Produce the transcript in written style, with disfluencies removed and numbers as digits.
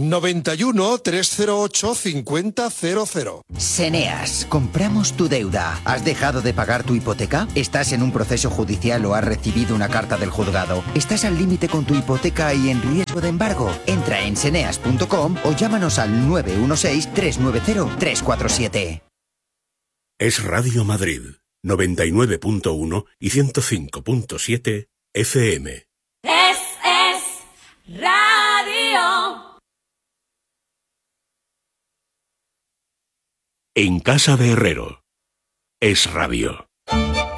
91 308 5000. Seneas, compramos tu deuda. ¿Has dejado de pagar tu hipoteca? ¿Estás en un proceso judicial o has recibido una carta del juzgado? ¿Estás al límite con tu hipoteca y en riesgo de embargo? Entra en seneas.com o llámanos al 916-390-347. Es Radio Madrid, 99.1 y 105.7 FM. Es Radio. En casa de Herrero, Es Radio.